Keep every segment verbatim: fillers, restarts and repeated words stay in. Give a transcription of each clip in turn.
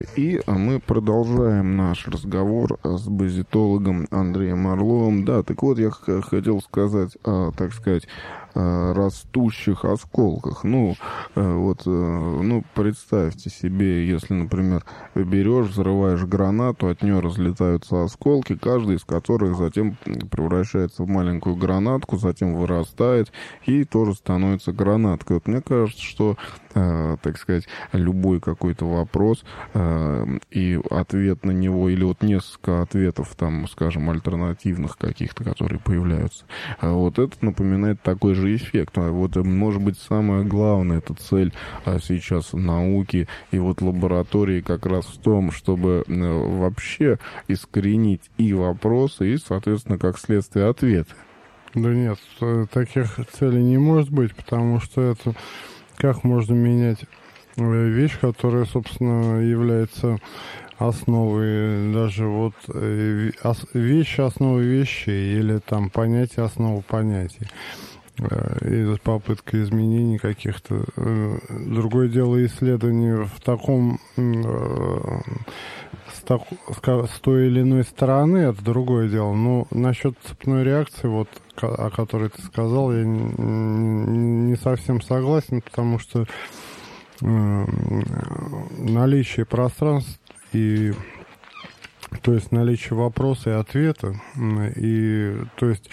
И мы продолжаем наш разговор с базитологом Андреем Орловым. Да, так вот, я х- хотел сказать, а, так сказать, о растущих осколках. Ну, э, вот, э, ну, представьте себе, если, например, берешь, взрываешь гранату, от нее разлетаются осколки, каждый из которых затем превращается в маленькую гранатку, затем вырастает и тоже становится гранаткой. Вот мне кажется, что, э, так сказать, любой какой-то вопрос э, и ответ на него, или вот несколько ответов, там, скажем, альтернативных каких-то, которые появляются, э, вот это напоминает такой же эффект. А вот, может быть, самое главное, это цель а, сейчас науки и вот лаборатории как раз в том, чтобы э, вообще искоренить и вопросы, и, соответственно, как следствие, ответы. Да нет, э, таких целей не может быть, потому что это как можно менять э, вещь, которая, собственно, является основой даже вот э, ви- ос- вещи основы вещей или там понятие основы понятий. Э, И попытка изменений каких-то. Э, Другое дело исследования в таком э, с, так, ска- с той или иной стороны, это другое дело. Но насчет цепной реакции, вот, ко- о которой ты сказал, я не, не- не совсем согласен, потому что э, наличие пространств и то есть наличие вопроса и ответа, м, и то есть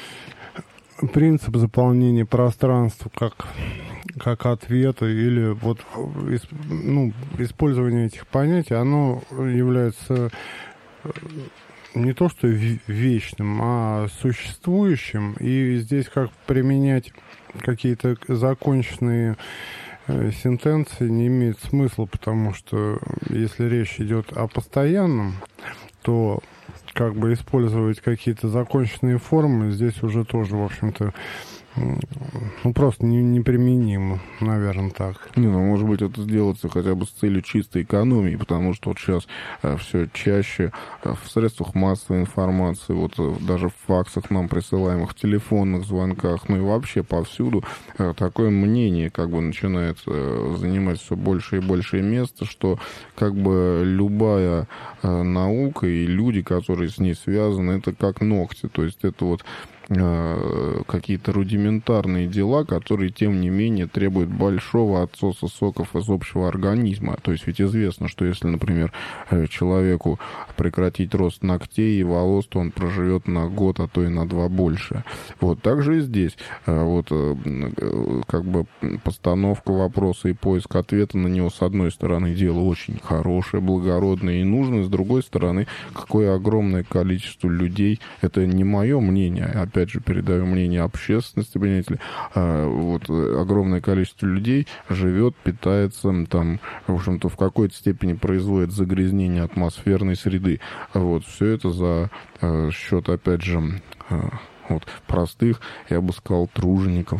принцип заполнения пространства как, как ответа или вот ис- ну, использование этих понятий, оно является э, не то что ве- вечным, а существующим. И здесь как применять какие-то законченные э, сентенции не имеет смысла, потому что если речь идет о постоянном, то как бы использовать какие-то законченные формы здесь уже тоже, в общем-то, м, ну, просто не, неприменимо, наверное, так. Не, ну, может быть, это сделается хотя бы с целью чистой экономии, потому что вот сейчас э, все чаще э, в средствах массовой информации, вот э, даже в факсах нам присылаемых, в телефонных звонках, ну и вообще повсюду э, такое мнение как бы начинает э, занимать все больше и больше места, что как бы любая э, наука и люди, которые с ней связаны, это как ногти, то есть это вот э, какие-то рудиментарные дела, которые, тем не менее, требуют большого отсоса соков из общего организма. То есть ведь известно, что если, например, э, человеку прекратить рост ногтей и волос, то он проживет на год, а то и на два больше. Вот так же и здесь. Э, Вот э, э, как бы постановка вопроса и поиск ответа на него, с одной стороны, дело очень хорошее, благородное и нужное, с другой стороны, какое огромное количество людей, это не мое мнение, опять же, передаю мнение общественности, понимаете ли, а, вот огромное количество людей живет, питается, там, в общем-то, в какой-то степени производит загрязнение атмосферной среды. Вот, все это за а, счет, опять же, а, вот, простых, я бы сказал, тружеников.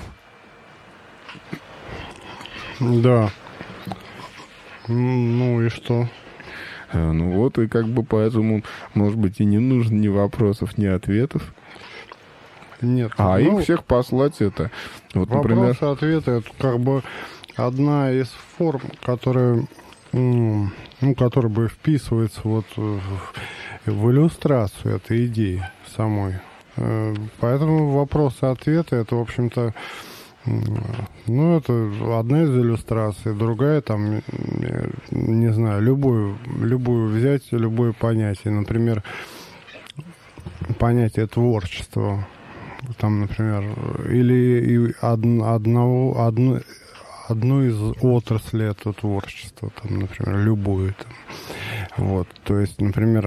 Да. Ну и что? А, ну вот, и как бы поэтому, может быть, и не нужно ни вопросов, ни ответов. Нет. А ну, их всех послать это. Вот, например... Вопросы-ответы — это как бы одна из форм, которая, м, ну, которая бы вписывается вот в, в иллюстрацию этой идеи самой. Э, Поэтому вопросы-ответы — это, в общем-то, м, ну, это одна из иллюстраций, другая, там, э, не знаю, любую, любую взять, любое понятие. Например, понятие творчества. Там, например, или и од, одного, одну, одну из отраслей этого творчества, там, например, любую. Там. Вот, то есть, например,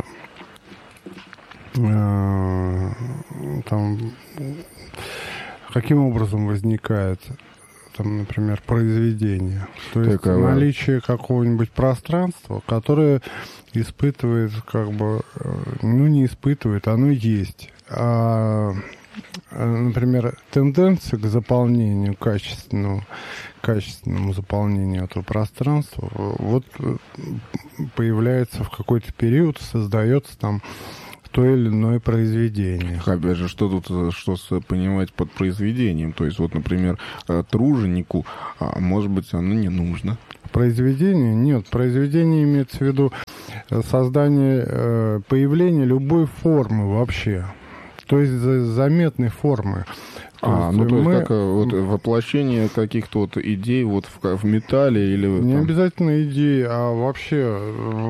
э, там, каким образом возникает, там, например, произведение. То есть Так, а... наличие какого-нибудь пространства, которое испытывает, как бы, ну, не испытывает, оно есть. А, например, тенденция к заполнению качественному, качественному заполнению этого пространства вот появляется в какой-то период, создается там то или иное произведение. Опять же, что тут, что понимать под произведением? То есть, вот, например, труженику, может быть, оно не нужно. Произведение? Нет, произведение имеется в виду создание, появление любой формы вообще. То есть заметной формы. То а, ну то мы... есть как вот, воплощение каких-то вот идей вот в, в металле или... Не там... обязательно идеи, а вообще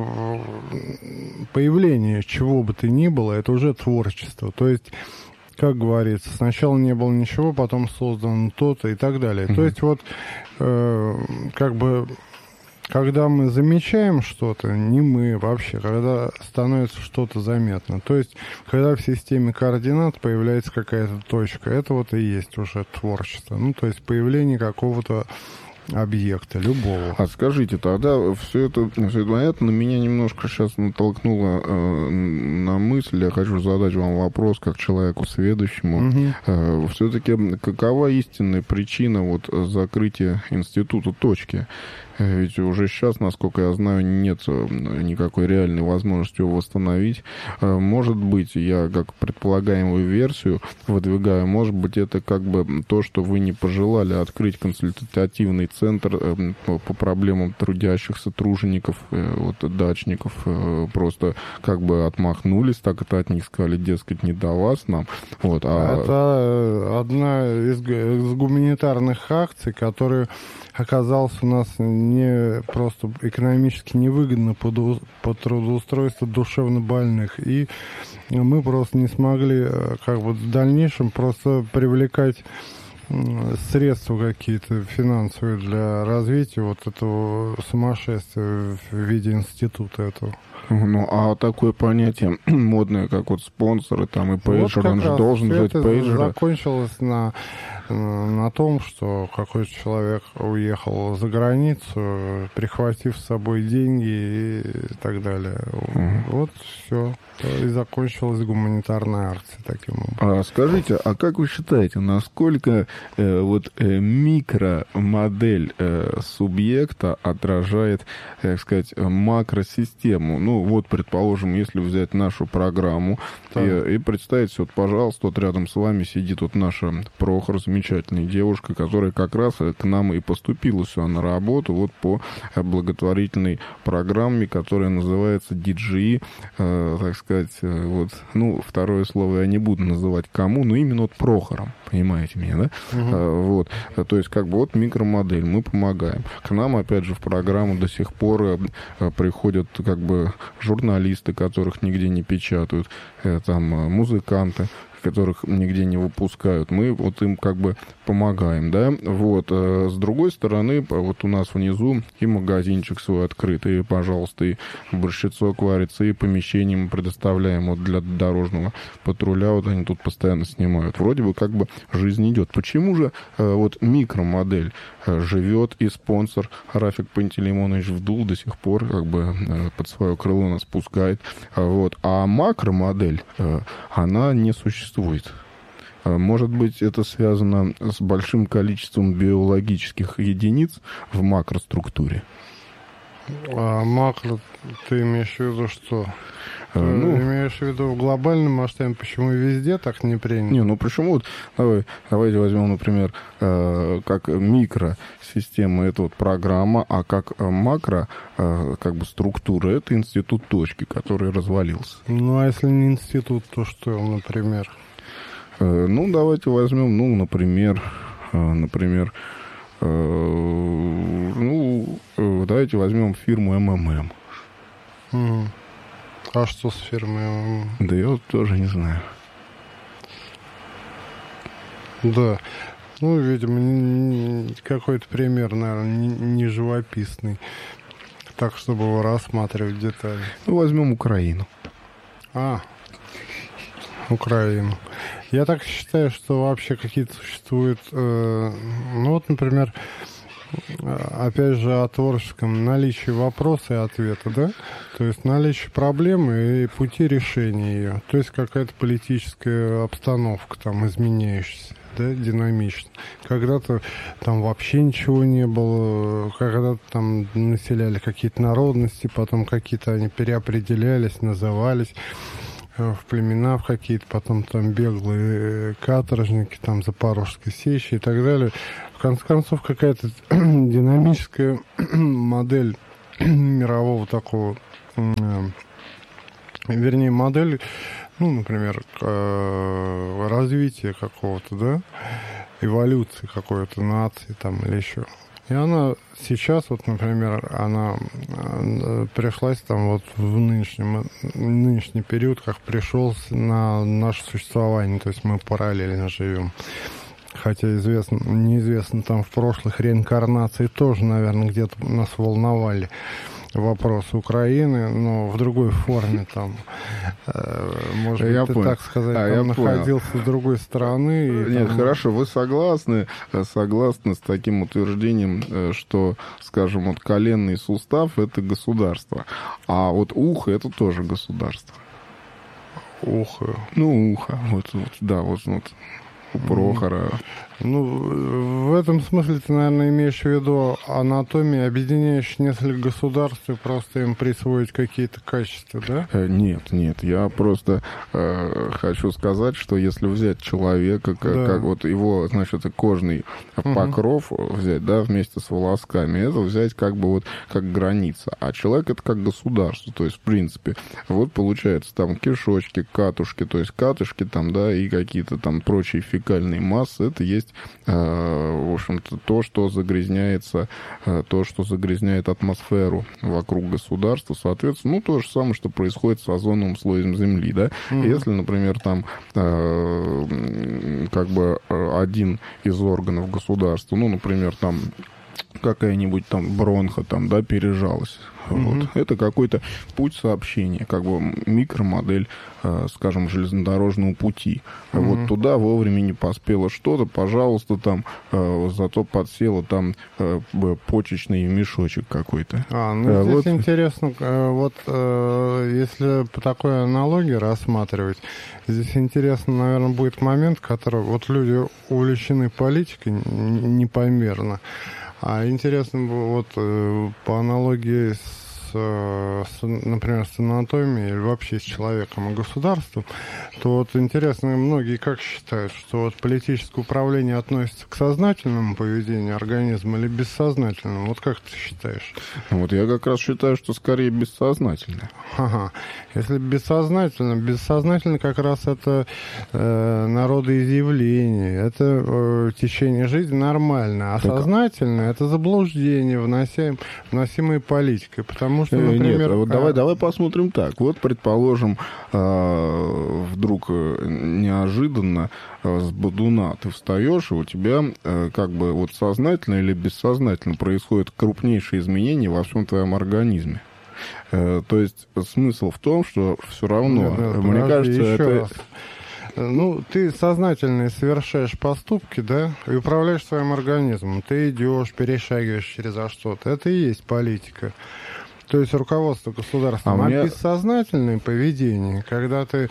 появление чего бы то ни было, это уже творчество. То есть, как говорится, сначала не было ничего, потом создано то-то и так далее. Mm-hmm. То есть вот э, как бы... Когда мы замечаем что-то, не мы вообще, когда становится что-то заметно. То есть, когда в системе координат появляется какая-то точка, это вот и есть уже творчество. Ну, то есть, появление какого-то объекта, любого. А скажите, тогда все это, все это понятно, но меня немножко сейчас натолкнуло э, на мысль, я хочу задать вам вопрос, как человеку сведущему. Угу. Э, все-таки какова истинная причина вот закрытия института точки? Ведь уже сейчас, насколько я знаю, нет никакой реальной возможности его восстановить. Может быть, я как предполагаемую версию выдвигаю, может быть, это как бы то, что вы не пожелали открыть консультативный центр по проблемам трудящихся тружеников, вот, дачников, просто как бы отмахнулись, так это от них сказали, дескать, не до вас нам. Вот, а... Это одна из, из гуманитарных акций, которая оказалась у нас не просто экономически невыгодно по, по трудоустройству душевно больных. И мы просто не смогли как бы в дальнейшем просто привлекать средства какие-то финансовые для развития вот этого сумасшествия в виде института этого. Ну, а такое понятие модное, как вот спонсоры там и пейджер, вот он же должен жить пейджером. Закончилось на, на том, что какой-то человек уехал за границу, прихватив с собой деньги и так далее. Угу. Вот все. И закончилась гуманитарная акция таким образом. А скажите, а как вы считаете, насколько э, вот э, микромодель э, субъекта отражает, так сказать, макросистему? Ну, вот, предположим, если взять нашу программу и, и представить, вот, пожалуйста, вот рядом с вами сидит вот наша Прохор, замечательная девушка, которая как раз к нам и поступила сюда на работу вот по благотворительной программе, которая называется ди джи и, э, так сказать, сказать, вот, ну, второе слово я не буду называть кому, но именно вот Прохором, понимаете меня, да? Uh-huh. А, вот, то есть, как бы, вот микромодель, мы помогаем. К нам, опять же, в программу до сих пор а, приходят, как бы, журналисты, которых нигде не печатают, а, там, музыканты, которых нигде не выпускают, мы вот им как бы помогаем, да, вот, с другой стороны, вот у нас внизу и магазинчик свой открытый, и, пожалуйста, и борщицок варится, и помещение мы предоставляем вот для дорожного патруля, вот они тут постоянно снимают, вроде бы как бы жизнь идет. Почему же вот микромодель живет и спонсор Рафик Пантелеймонович Вдул до сих пор как бы под свое крыло нас пускает, вот, а макромодель, она не существует. Может быть, это связано с большим количеством биологических единиц в макроструктуре? А макро, ты имеешь в виду что? Ты ну, имеешь в виду в глобальном масштабе, почему везде так не принято? Не, ну почему вот, давай, давайте возьмем, например, э, как микросистема, это вот программа, а как макро, э, как бы структура, это институт точки, который развалился. Ну, а если не институт, то что, например? Э, ну, давайте возьмем, ну, например, э, например, э, ну, э, давайте возьмем фирму эм эм эм. Mm. А что с фирмой эм эм эм? Да я вот тоже не знаю. Да. Ну, видимо, какой-то пример, наверное, не, не живописный. Так, чтобы его рассматривать детали. Ну, возьмем Украину. А, Украину. Я так считаю, что вообще какие-то существуют... Э, ну, вот, например... Опять же, о творческом наличии вопроса и ответа, да? То есть наличие проблемы и пути решения ее. То есть какая-то политическая обстановка там изменяющаяся, да, динамично. Когда-то там вообще ничего не было, когда-то там населяли какие-то народности, потом какие-то они переопределялись, назывались. в племена в какие-то, потом там беглые каторжники, там Запорожской сечи и так далее. В конце концов, какая-то динамическая модель мирового такого, вернее, модель, ну, например, развития какого-то, да, эволюции какой-то нации там или еще. И она сейчас, вот, например, она пришлась там вот в нынешнем, нынешний период, как пришел на наше существование, то есть мы параллельно живем. Хотя известно, неизвестно, там в прошлых реинкарнациях тоже, наверное, где-то нас волновали вопросы Украины, но в другой форме там, может я быть, ты понял. так сказать, а, там находился понял. С другой стороны. И Нет, там... хорошо, вы согласны, согласны с таким утверждением, что, скажем, вот коленный сустав — это государство, а вот ухо — это тоже государство. Ухо? Ну, ухо, вот, вот да, вот, вот. У Прохора. Ну, в этом смысле ты, наверное, имеешь в виду анатомию, объединяющую несколько государств и просто им присвоить какие-то качества, да? Нет, нет, я просто э, хочу сказать, что если взять человека, как, да. как вот его, значит, кожный покров угу. взять, да, вместе с волосками, это взять как бы вот как граница, а человек — это как государство, то есть, в принципе, вот получается там кишочки, катушки, то есть катышки там, да, и какие-то там прочие фекальные массы, это есть, э, в общем-то, то, что загрязняется, э, то, что загрязняет атмосферу вокруг государства, соответственно, ну, то же самое, что происходит с озоновым слоем Земли, да, mm-hmm. если, например, там, э, как бы один из органов государства, ну, например, там, какая-нибудь там бронха там, да, пережалась. Mm-hmm. Вот. Это какой-то путь сообщения, как бы микромодель, э, скажем, железнодорожного пути. Mm-hmm. Вот туда вовремя не поспело что-то, пожалуйста, там, э, зато подсело там э, почечный мешочек какой-то. А, ну э, здесь вот... интересно, э, вот э, если по такой аналогии рассматривать, здесь интересно, наверное, будет момент, который вот люди увлечены политикой непомерно. А интересно было вот э, по аналогии с, с, например, с анатомией или вообще с человеком и государством, то вот интересно, многие как считают, что вот политическое управление относится к сознательному поведению организма или бессознательному? Вот как ты считаешь? Вот я как раз считаю, что скорее бессознательно. Ага. Если бессознательно, бессознательно как раз это э, народоизъявление, это э, течение жизни нормально, а так... сознательно это заблуждение, вносим, вносимое политикой, потому что, например... Нет, вот а... давай, давай посмотрим так. Вот, предположим, э, вдруг неожиданно э, с бодуна ты встаешь, и у тебя э, как бы вот сознательно или бессознательно происходят крупнейшие изменения во всем твоем организме. То есть смысл в том, что все равно, нет, нет, мне подожди, кажется, это... Раз. Ну, ты сознательно совершаешь поступки, да, и управляешь своим организмом. Ты идешь, перешагиваешь через что-то. Это и есть политика. То есть руководство государством. А, а меня... бессознательное поведение, когда ты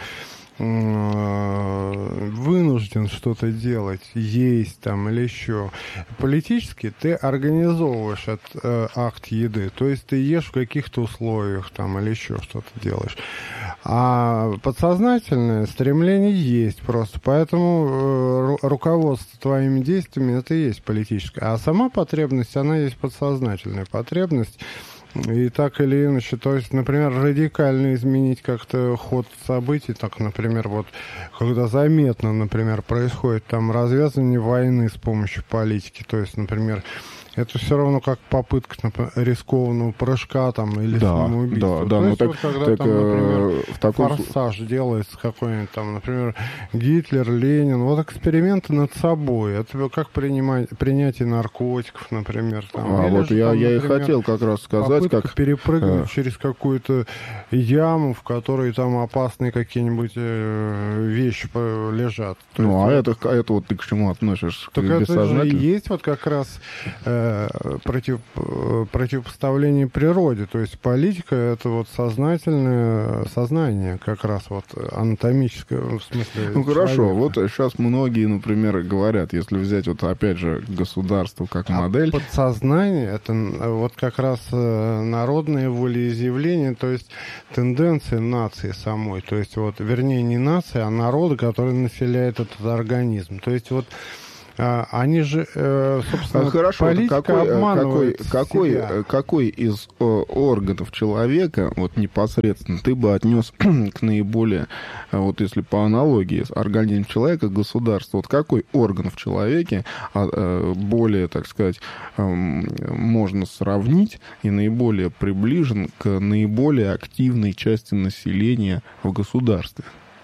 вынужден что-то делать, есть там или еще. Политически ты организовываешь этот э, акт еды, то есть ты ешь в каких-то условиях там или еще что-то делаешь. А подсознательное стремление есть просто, поэтому э, руководство твоими действиями это и есть политическое. А сама потребность, она есть подсознательная потребность. И так или иначе, то есть, например, радикально изменить как-то ход событий, так, например, вот, когда заметно, например, происходит там развязывание войны с помощью политики, то есть, например, это все равно как попытка, например, рискованного прыжка там, или да, самоубийства. Да, да, то ну есть, так, вот, когда так, там, например, в таком... форсаж делается какой-нибудь там, например, Гитлер, Ленин, вот эксперименты над собой. Это как принимать, принятие наркотиков, например. Там. А вот я, там, я например, и хотел как раз сказать, как... перепрыгнуть а... через какую-то яму, в которой там опасные какие-нибудь э, вещи лежат. То ну, есть, а вот... это, это вот ты к чему относишь? Так к это же и есть вот как раз... Э, э, против, противопоставление природе. То есть политика — это вот сознательное сознание, как раз вот анатомическое, в смысле. Ну, хорошо, человека. вот сейчас многие, например, говорят, если взять вот опять же государство как а модель. Подсознание — это вот как раз народное волеизъявление, то есть тенденция нации самой. То есть вот, вернее, не нации, а народа, который населяет этот организм. То есть вот они же, собственно, Хорошо, политика какой, обманывает какой, какой, какой из органов человека, вот непосредственно, ты бы отнес к наиболее, вот если по аналогии с организмом человека, государство, вот какой орган в человеке более, так сказать, можно сравнить и наиболее приближен к наиболее активной части населения в государстве?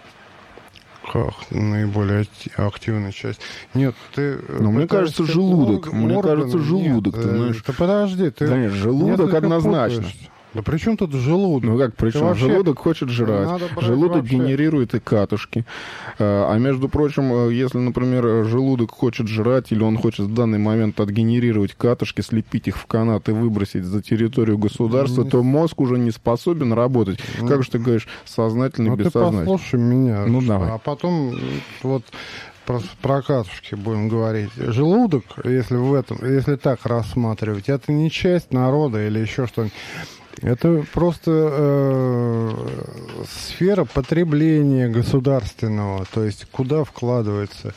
Как наиболее активная часть? Нет, ты... Но мне кажется, желудок. Орг... Мне орган... кажется, желудок. Нет, ты знаешь. Ты подожди, ты... Конечно, желудок однозначно. Путаешь. Да при чем тут желудок? Ну как, причем вообще... желудок хочет жрать, желудок вообще... генерирует и катушки. А между прочим, если, например, желудок хочет жрать, или он хочет в данный момент отгенерировать катушки, слепить их в канат и выбросить за территорию государства, не... то мозг уже не способен работать. Не... Как же ты говоришь, сознательно и бессознательно? Ты послушай меня. Ну давай. А потом вот... Про, про катушки будем говорить. Желудок, если в этом, если так рассматривать, это не часть народа или еще что-нибудь. Это просто э, сфера потребления государственного, то есть куда вкладываются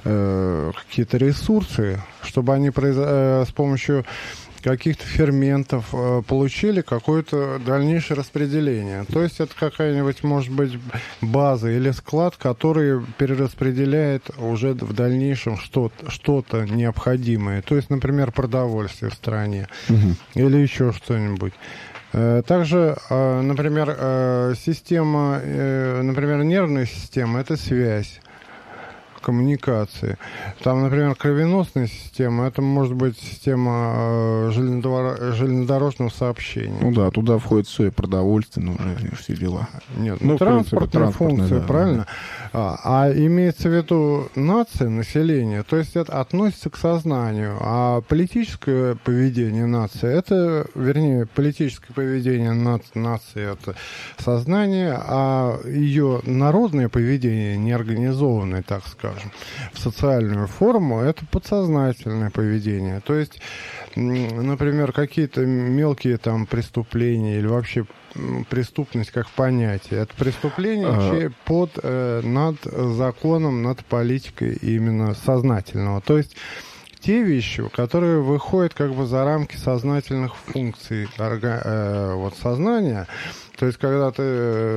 э, какие-то ресурсы, чтобы они произ... э, с помощью каких-то ферментов э, получили какое-то дальнейшее распределение. То есть это какая-нибудь, может быть, база или склад, который перераспределяет уже в дальнейшем что-то, что-то необходимое. То есть, например, продовольствие в стране угу. или еще что-нибудь. Также, например, система, например, нервная система – это связь, коммуникации. Там, например, кровеносная система, это может быть система железнодорожного сообщения. Ну да, туда входит все и продовольствие, ну, уже все дела. Нет, ну, ну транспортная функция, да, правильно? Да. А, а имеется в виду нация, население, то есть это относится к сознанию, а политическое поведение нации, это, вернее, политическое поведение нации, это сознание, а ее народное поведение, неорганизованное, так сказать, в социальную форму, это подсознательное поведение. То есть, например, какие-то мелкие там преступления или вообще преступность как понятие. Это преступление а... под, э, над законом, над политикой именно сознательного. То есть те вещи, которые выходят как бы за рамки сознательных функций орга, э, вот, сознания. То есть, когда ты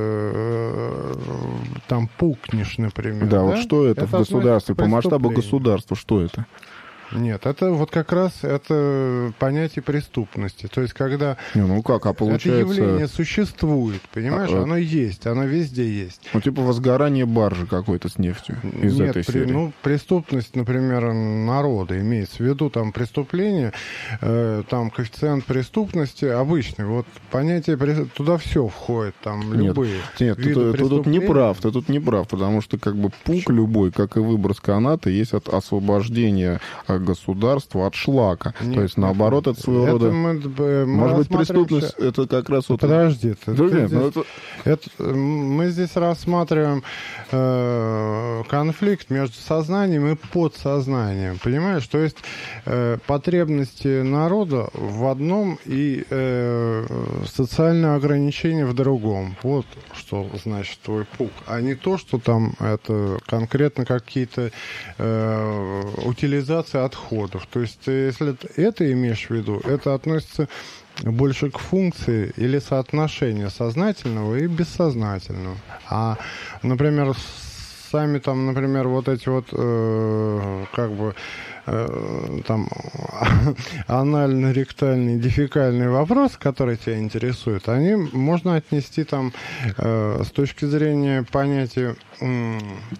э, там пукнешь, например. Да, да? Вот что это, это в государстве, по масштабу государства, что это? Нет, это вот как раз это понятие преступности. То есть, когда Не, ну как, а получается... это явление существует, понимаешь? А, оно есть, оно везде есть. Ну, типа возгорание баржи какой-то с нефтью из Нет, этой при, серии. Ну, преступность, например, народа имеется в виду, там, преступление, э, там, коэффициент преступности обычный. Вот понятие, туда все входит, там, любые Нет, виды ты, ты тут не прав, ты тут не прав, потому что, как бы, пук любой, как и выброс каната, есть от освобождения государства от шлака. Нет, То есть, наоборот, это своего рода... Мы, мы Может быть, преступность — это как раз... Вот... Подожди. Ты, да ты нет, здесь, это... Это, мы здесь рассматриваем э, конфликт между сознанием и подсознанием. Понимаешь? То есть, э, потребности народа в одном и э, социальное ограничение в другом. Вот что значит твой пук. А не то, что там это конкретно какие-то э, утилизации отходов. То есть, если это имеешь в виду, это относится больше к функции или соотношению сознательного и бессознательного. А, например, сами там, например, вот эти вот э, как бы э, там анально-ректальные, дефекальные вопросы, которые тебя интересуют, они можно отнести там э, с точки зрения понятия э,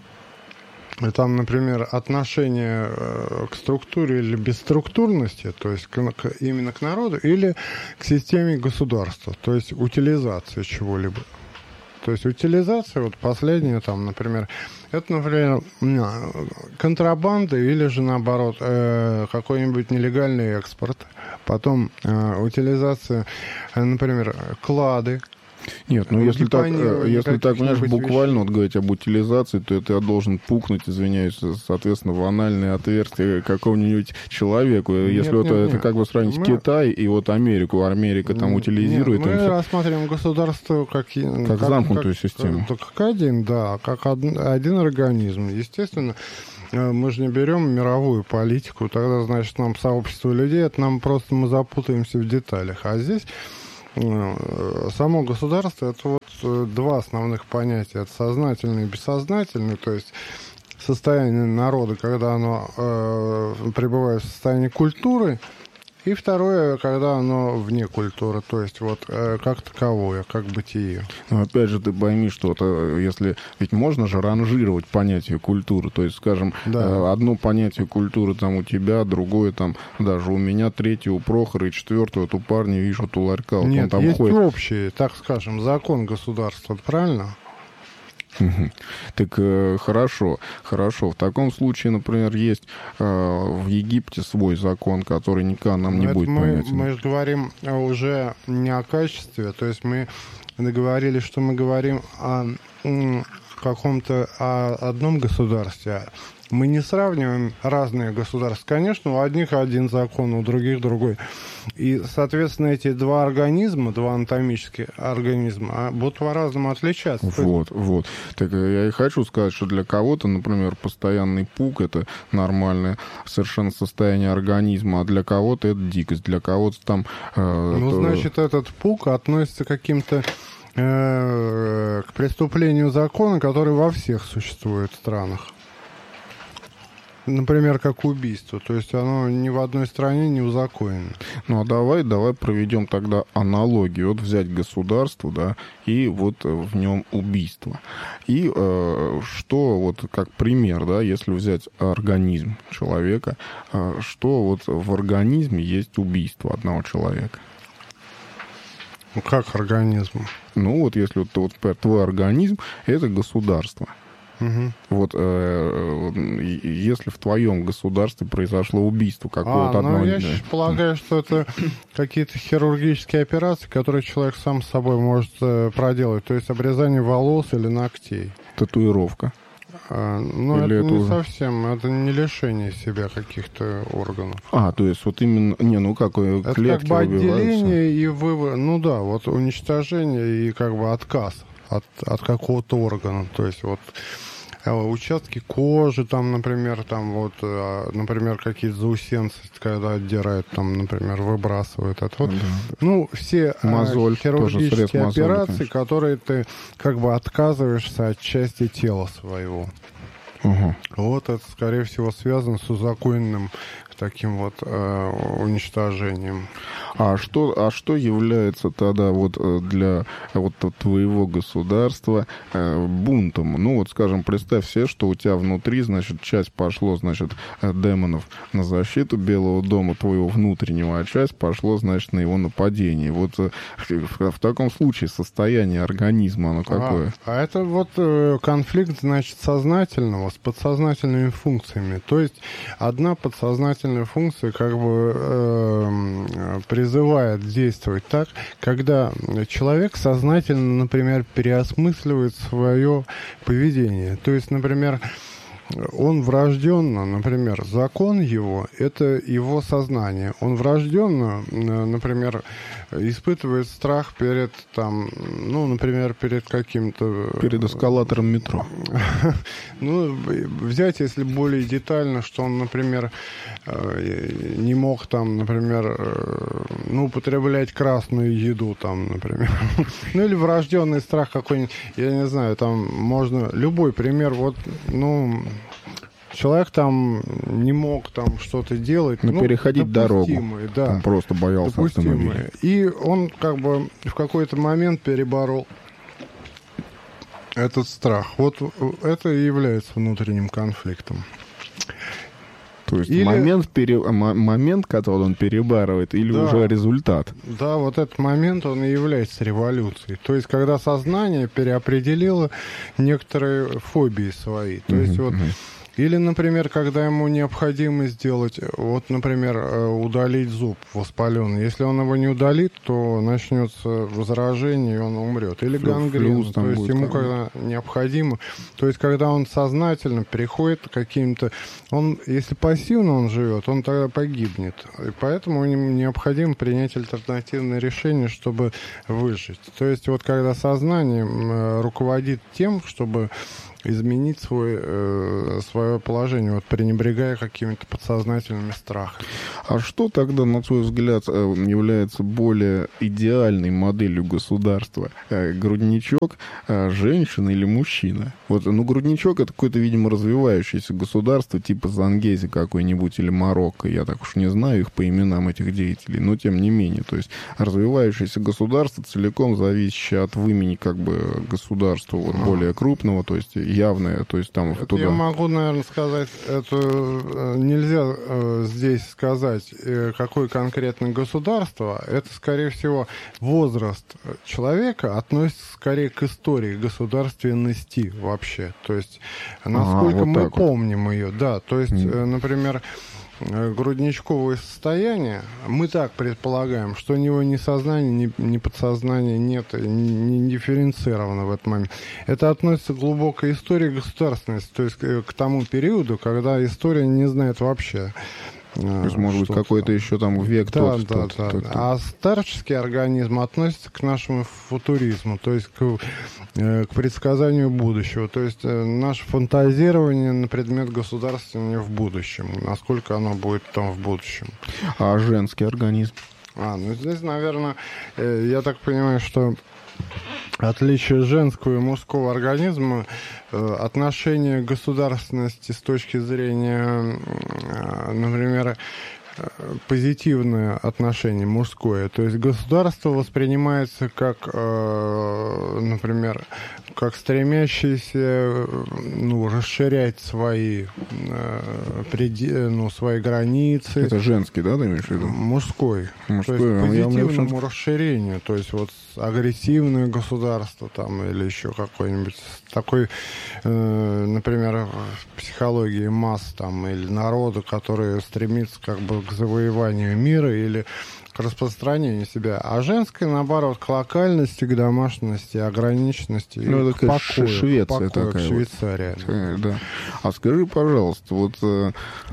там, например, отношение к структуре или бесструктурности, то есть к, к, именно к народу, или к системе государства, то есть утилизация чего-либо. То есть утилизация, вот последняя там, например, это, например, контрабанда или же, наоборот, э, какой-нибудь нелегальный экспорт. Потом э, утилизация, э, например, клады. Нет, ну если так, если так, понимаешь, буквально вот говорить об утилизации, то это я должен пукнуть, извиняюсь, соответственно, в анальное отверстие какому-нибудь человеку. Если нет, вот нет, это нет. как бы сравнить мы... Китай и вот Америку, Америка там нет, утилизирует. Нет, мы все... рассматриваем государство как... Как, как замкнутую как, систему. Как, как один, да, как один, один организм. Естественно, мы же не берем мировую политику, тогда, значит, нам сообщество людей, это нам просто мы запутаемся в деталях. А здесь... Само государство — это вот два основных понятия. Это сознательное и бессознательное, то есть состояние народа, когда оно э, пребывает в состоянии культуры, и второе, когда оно вне культуры, то есть вот э, как таковое, как бытие. Но опять же, ты пойми, что это, если... Ведь можно же ранжировать понятие культуры. То есть, скажем, да. э, одно понятие культуры там у тебя, другое там даже у меня, третье у Прохора, и четвертое вот у парня, видишь, вот у ларька. Вот нет, он там есть ходит. общий, так скажем, закон государства, правильно? Так э, хорошо, хорошо. В таком случае, например, есть э, в Египте свой закон, который никогда нам не это будет мы, понятен. Мы же говорим уже не о качестве, то есть мы договорились, что мы говорим о каком-то о одном государстве. Мы не сравниваем разные государства. Конечно, у одних один закон, у других другой. И, соответственно, эти два организма, два анатомических организма будут по-разному отличаться. Вот, вот. Так я и хочу сказать, что для кого-то, например, постоянный пук — это нормальное совершенно состояние организма, а для кого-то это дикость, для кого-то там... Э, ну, то... значит, этот пук относится к каким-то э, к преступлению закона, который во всех существует странах. Например, как убийство. То есть оно ни в одной стране не узаконено. Ну, а давай, давай проведем тогда аналогию. Вот взять государство, да, и вот в нем убийство. И э, что, вот как пример, да, если взять организм человека, э, что вот в организме есть убийство одного человека? Ну, как организм? Ну, вот если вот, вот твой организм — это государство. Угу. Вот э, если в твоем государстве произошло убийство какого-то а, одного... Ну, я полагаю, что это какие-то хирургические операции, которые человек сам с собой может проделать. То есть обрезание волос или ногтей. Татуировка. А, ну, или это, это не уже... совсем, это не лишение себя каких-то органов. А, то есть вот именно... Не, ну как, это клетки как бы отделение и вывод... Ну да, вот уничтожение и как бы отказ от, от какого-то органа. То есть вот... Участки кожи, там, например, там вот, например, какие-то заусенцы, когда отдирают, там, например, выбрасывают. Это вот, да. Ну, все мозоль, хирургические операции, мозоли, которые ты как бы отказываешься от части тела своего. Угу. Вот это, скорее всего, связано с узаконенным таким вот э, уничтожением. А что, а что является тогда вот для вот твоего государства э, бунтом? Ну вот, скажем, представь себе, что у тебя внутри, значит, часть пошло, значит, демонов на защиту Белого дома твоего внутреннего, а часть пошло, значит, на его нападение. Вот э, в, в таком случае состояние организма, оно какое? А, а это вот э, конфликт, значит, сознательного с подсознательными функциями. То есть одна подсознательная функция как бы э, призывает действовать так, когда человек сознательно, например, переосмысливает свое поведение. То есть, например, он врожденно, например, закон его — это его сознание. Он врожденно, например, испытывает страх перед, там, ну, например, перед каким-то... Перед эскалатором метро. Ну, взять, если более детально, что он, например, не мог, там, например, ну, употреблять красную еду, там, например. Ну, или врожденный страх какой-нибудь, я не знаю, там можно... Любой пример, вот, ну... Человек там не мог там что-то делать. Но ну, переходить дорогу. Да, он просто боялся автомобиля. И он как бы в какой-то момент переборол этот страх. Вот это и является внутренним конфликтом. То есть или... момент, пере... момент, который он перебарывает, или да. уже результат? Да, вот этот момент, он и является революцией. То есть, когда сознание переопределило некоторые фобии свои. То есть, вот... Или, например, когда ему необходимо сделать, вот, например, удалить зуб воспаленный. Если он его не удалит, то начнется возражение, и он умрет. Или гангрена. То есть ему когда необходимо. То есть когда он сознательно переходит к каким-то... Он, если пассивно он живет, он тогда погибнет. И поэтому ему необходимо принять альтернативное решение, чтобы выжить. То есть вот когда сознание руководит тем, чтобы... изменить свой, э, свое положение, вот, пренебрегая какими-то подсознательными страхами. А что тогда, на твой взгляд, является более идеальной моделью государства? Грудничок, женщина или мужчина? Вот, ну, грудничок — это какое-то, видимо, развивающееся государство, типа Зангези какой-нибудь или Марокко. Я так уж не знаю их по именам этих деятелей, но тем не менее. То есть развивающееся государство, целиком зависящее от вымени как бы государства вот, более крупного, то есть явное, то есть там это туда... Я могу, наверное, сказать, это нельзя э, здесь сказать, э, какое конкретно государство. Это, скорее всего, возраст человека относится скорее к истории государственности вообще. То есть, насколько а, вот мы помним вот. ее. Да, то есть, mm. э, например, грудничковое состояние, мы так предполагаем, что у него ни сознания, ни, ни подсознания нет, не, не дифференцировано в этот момент. Это относится к глубокой истории государственности, то есть к, к тому периоду, когда история не знает вообще. То есть, может быть, какой-то еще там век да, тот, да, тот, да, тот, да. тот. А старческий организм относится к нашему футуризму, то есть к, к предсказанию будущего. То есть наше фантазирование на предмет государствования в будущем, насколько оно будет там в будущем. А женский организм? А, ну здесь, наверное, я так понимаю, что отличие женского и мужского организма, отношение к государственности с точки зрения, например, позитивное отношение мужское. То есть государство воспринимается как, например, как стремящееся ну, расширять свои, ну, свои границы. Это женский, да, ты имеешь в виду? Мужской. Мужской. То есть позитивному я, я... расширению. То есть вот агрессивное государство там или еще какой-нибудь такой, например, в психологии масс там или народа, который стремится как бы к завоеванию мира или к распространению себя, а женское, наоборот, к локальности, к домашности, ограниченности ну, и к покою. Швеция покою, такая. Швейцария. Вот. Да. А скажи, пожалуйста, вот э,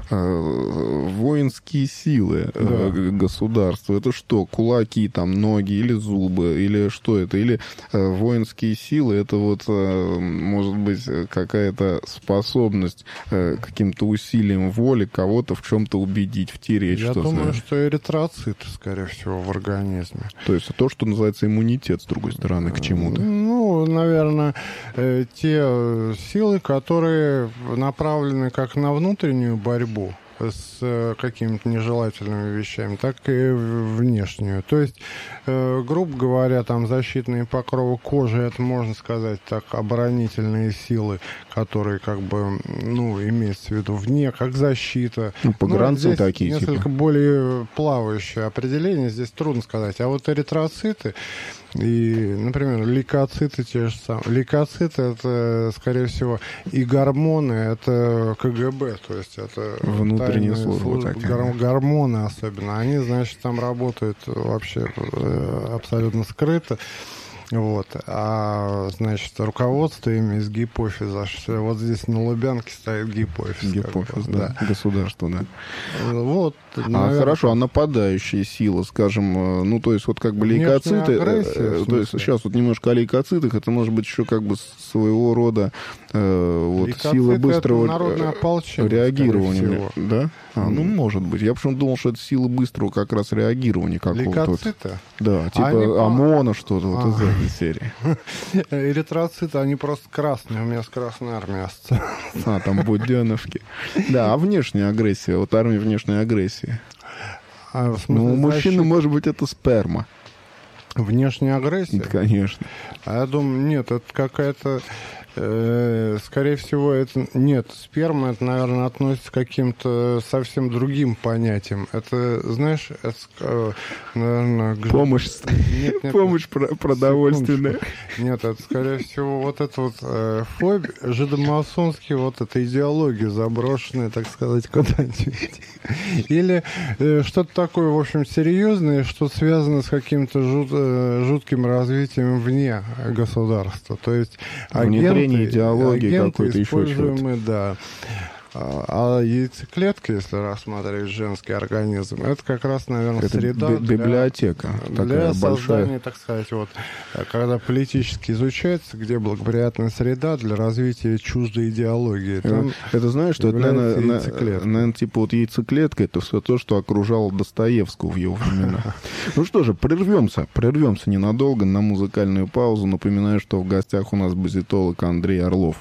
э, воинские силы э, да. государства, это что, кулаки, там, ноги или зубы, или что это? Или э, воинские силы, это вот, э, может быть, какая-то способность э, каким-то усилием воли кого-то в чем-то убедить, втереть Я что-то? Я думаю, что эритроциты, скорее скорее всего, в организме. То есть то, что называется иммунитет, с другой стороны, к чему-то? Ну, наверное, э, те силы, которые направлены как на внутреннюю борьбу с э, какими-то нежелательными вещами, так и внешнюю. То есть, э, грубо говоря, там защитные покровы кожи, это, можно сказать так, оборонительные силы, которые как бы, ну, имеется в виду вне, как защита. Ну, погранцы ну, такие, несколько типа. более плавающее определение, здесь трудно сказать. А вот эритроциты и, например, лейкоциты те же самые. Лейкоциты — это, скорее всего, и гормоны, это КГБ, то есть это внутренние службы, гор- гормоны особенно. Они, значит, там работают вообще абсолютно скрыто. Вот. А, значит, руководство ими из гипофиза. Вот здесь на Лубянке стоит гипофиз. Гипофиз, да. да. Государство, да. Вот. Наверное... А хорошо, а нападающая сила, скажем, ну, то есть вот как бы лейкоциты... Агрессия, то есть сейчас вот немножко о лейкоцитах, это может быть еще как бы своего рода э, вот сила быстрого реагирования. Да? А, ну, может быть. Я почему-то думал, что это сила быстрого как раз реагирования какого-то. Лейкоциты? Да, типа они... ОМОНа что-то вот из этой серии. Эритроциты, они просто красные. У меня с Красной Армией ассоциация. А, там буденовки. Да, а внешняя агрессия, вот армия внешней агрессии. А, в смысле, ну, у мужчины, защита... может быть, это сперма. Внешняя агрессия? Конечно. А я думаю, нет, это какая-то... Э, скорее всего, это... Нет, сперма, это, наверное, относится к каким-то совсем другим понятиям. Это, знаешь, это, э, наверное... К... Помощь. Нет, нет, Помощь нет, продовольственная. Нет, это, скорее всего, вот это вот э, фобия, жидомасонский, вот эта идеология заброшенная, так сказать, куда-нибудь. Или э, что-то такое, в общем, серьезное, что связано с каким-то жут, э, жутким развитием вне государства. То есть агенты, идеологии агенты какой-то, еще используемые, да. А яйцеклетка, если рассматривать женский организм, это как раз, наверное, это среда би- библиотека для, для создания, большая. Так сказать, вот, когда политически изучается, где благоприятная среда для развития чуждой идеологии. Там это знаешь, что это, наверное, наверное, типа вот яйцеклетка, это все то, что окружало Достоевского в его времена. Ну что же, прервемся, прервемся ненадолго на музыкальную паузу. Напоминаю, что в гостях у нас базитолог Андрей Орлов.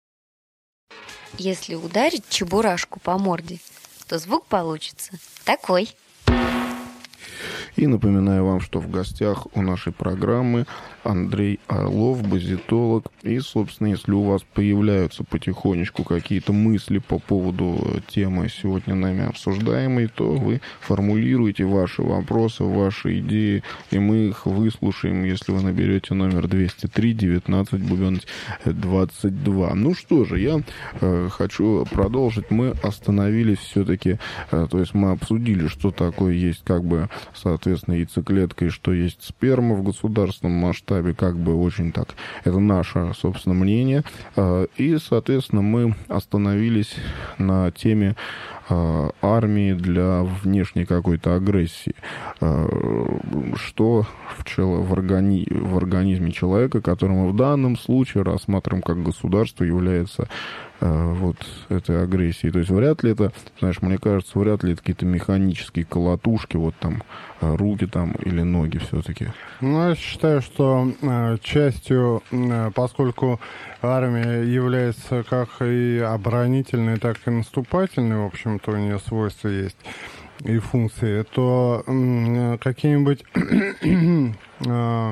Если ударить чебурашку по морде, то звук получится такой. И напоминаю вам, что в гостях у нашей программы Андрей Орлов, базитолог. И, собственно, если у вас появляются потихонечку какие-то мысли по поводу темы сегодня нами обсуждаемой, то вы формулируете ваши вопросы, ваши идеи, и мы их выслушаем, если вы наберете номер двести три девятнадцать двадцать два. Ну что же, я э, хочу продолжить. Мы остановились все-таки, э, то есть мы обсудили, что такое есть как бы, соответственно, яйцеклетка и что есть сперма в государственном масштабе, как бы очень так. Это наше, собственно, мнение. И, соответственно, мы остановились на теме армии для внешней какой-то агрессии. Что в, чело, в, органи, в организме человека, который мы в данном случае рассматриваем как государство, является вот этой агрессией. То есть вряд ли это, знаешь, мне кажется, вряд ли это какие-то механические колотушки, вот там руки там или ноги все-таки. Ну, я считаю, что э, частью, э, поскольку армия является как и оборонительной, так и наступательной, в общем-то, у нее свойства есть и функции, то э, какие-нибудь э,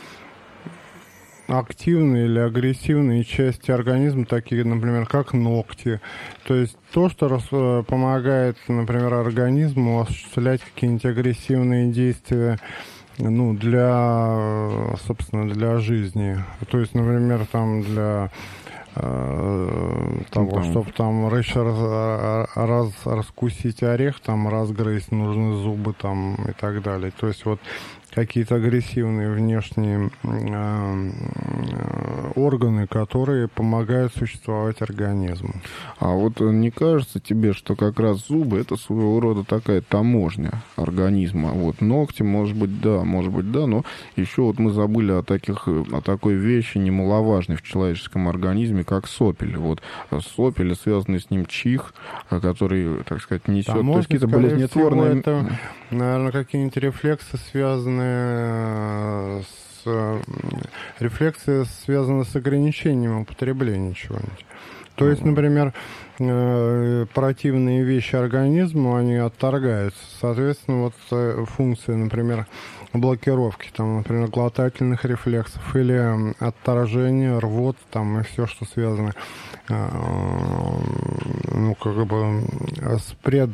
активные или агрессивные части организма, такие, например, как ногти. То есть то, что рас, помогает, например, организму осуществлять какие-нибудь агрессивные действия, ну, для, собственно, для жизни. То есть, например, там для э, того, ну, чтобы там рыщ, раз, раз, раскусить орех, там разгрызть, нужны зубы там и так далее. То есть вот какие-то агрессивные внешние э, органы, которые помогают существовать организму. А вот не кажется тебе, что как раз зубы — это своего рода такая таможня организма? Вот ногти, может быть, да, может быть, да, но еще вот мы забыли о таких, о такой вещи немаловажной в человеческом организме, как сопель. Вот сопель, связанный с ним чих, который, так сказать, несет, таможня, то есть какие-то болезнетворные... Это, наверное, какие-нибудь рефлексы, связанные с... Рефлексы связаны с ограничением употребления чего-нибудь. То есть, например, противные вещи организму, они отторгаются. Соответственно, вот функции, например, блокировки, там, например, глотательных рефлексов или отторжения, рвот, там, и все, что связано, ну, как бы, с пред...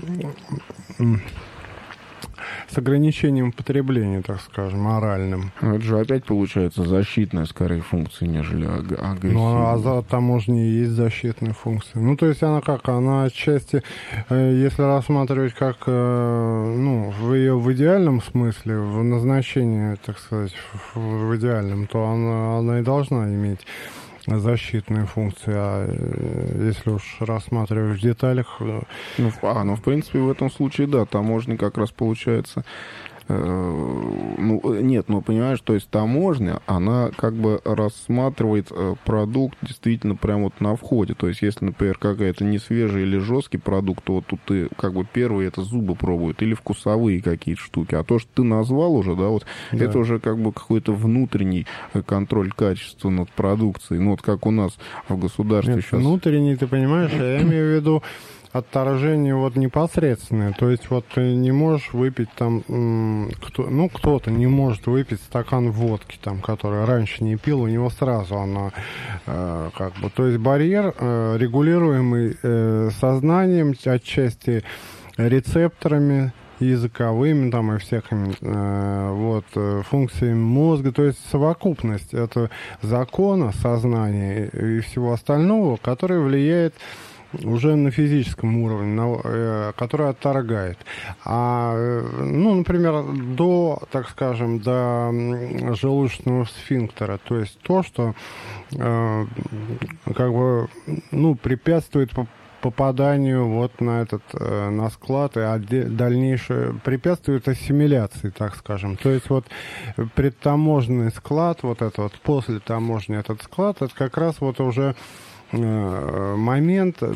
с ограничением потребления, так скажем, моральным. Это же опять получается защитная, скорее, функция, нежели агрессивная. Ну, а за таможней есть защитная функция. Ну, то есть она как? Она отчасти, если рассматривать как, ну, в ее в идеальном смысле, в назначении, так сказать, в идеальном, то она, она и должна иметь защитные функции, а если уж рассматривать в деталях... Ну, а, ну, в принципе, в этом случае, да, таможня как раз получается... Ну, нет, ну, понимаешь, то есть таможня, она как бы рассматривает продукт действительно прямо вот на входе. То есть, если, например, какая-то не свежий или жесткий продукт, то вот тут ты как бы первые это зубы пробуют или вкусовые какие-то штуки. А то, что ты назвал уже, да, вот да. Это уже как бы какой-то внутренний контроль качества над продукцией. Ну, вот как у нас в государстве нет, сейчас. Внутренний, ты понимаешь, я имею в виду отторжение вот непосредственное. То есть вот ты не можешь выпить там, кто, ну, кто-то не может выпить стакан водки, там, который раньше не пил, у него сразу она э, как бы... То есть барьер, э, регулируемый э, сознанием, отчасти рецепторами, языковыми там и всякими э, вот, э, функциями мозга, то есть совокупность это закона, сознания и всего остального, который влияет уже на физическом уровне, на, э, который отторгает. А, э, ну, например, до, так скажем, до желудочного сфинктера, то есть то, что э, как бы, ну, препятствует попаданию вот на этот, э, на склад и дальнейшее препятствует ассимиляции, так скажем. То есть вот предтаможенный склад, вот это вот после таможни этот склад, это как раз вот уже момент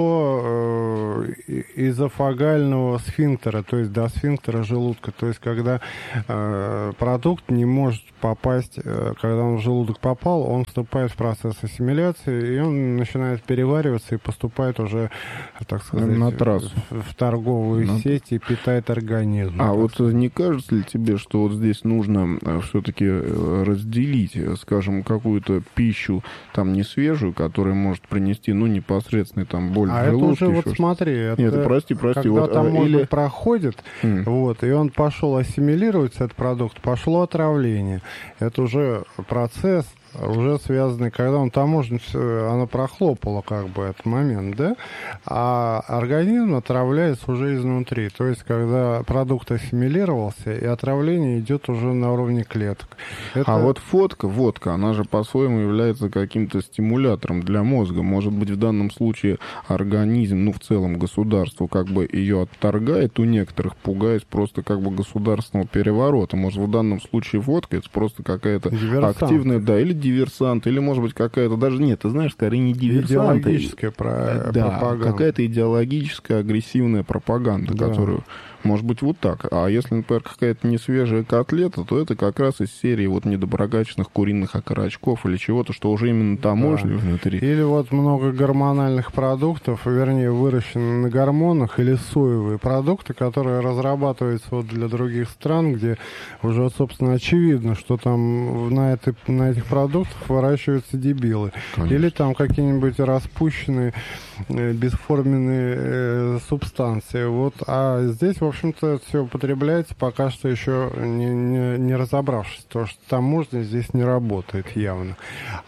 до э, изофагального сфинктера, то есть до сфинктера желудка, то есть когда э, продукт не может попасть, э, когда он в желудок попал, он вступает в процесс ассимиляции, и он начинает перевариваться и поступает уже, так сказать, на трассу, в, в торговую на... сеть и питает организм. А вот сказать. Не кажется ли тебе, что вот здесь нужно все-таки разделить, скажем, какую-то пищу, там, не свежую, которая может принести, ну, непосредственно там боль а в желудке. А это уже, вот смотри, это, Нет, прости, прости. Когда вот, там или... проходит, mm. вот, и он пошел ассимилировать этот продукт, пошло отравление. Это уже процесс, уже связанный, когда он таможню, она прохлопала как бы этот момент, да, а организм отравляется уже изнутри, то есть когда продукт ассимилировался, и отравление идет уже на уровне клеток. Это... А вот водка, водка, она же по-своему является каким-то стимулятором для мозга. Может быть, в данном случае организм, ну, в целом государство как бы ее отторгает у некоторых, пугаясь просто как бы государственного переворота. Может, в данном случае водка это просто какая-то диверсант. Активная, да, или диверсант, или, может быть, какая-то, даже нет, ты знаешь, скорее не диверсант. Идеологическая про... да, пропаганда. Какая-то идеологическая, агрессивная пропаганда, да. Которую... Может быть, вот так. А если, например, какая-то несвежая котлета, то это как раз из серии вот недоброкачественных куриных окорочков или чего-то, что уже именно таможня да. внутри. Или вот много гормональных продуктов, вернее, выращены на гормонах, или соевые продукты, которые разрабатываются вот для других стран, где уже, собственно, очевидно, что там на, этой, на этих продуктах выращиваются дебилы. Конечно. Или там какие-нибудь распущенные, бесформенные э, субстанции. Вот. А здесь, в общем-то, все употребляется, пока что еще не, не, не разобравшись, то что таможня здесь не работает явно.